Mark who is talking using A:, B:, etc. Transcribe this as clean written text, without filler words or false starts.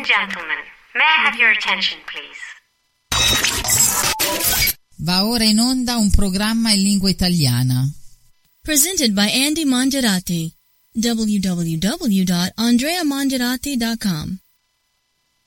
A: gentlemen, may I have your attention, please?
B: Va ora in onda un programma in lingua italiana.
C: Presented by Andy Mangiarati. www.andreamangiarati.com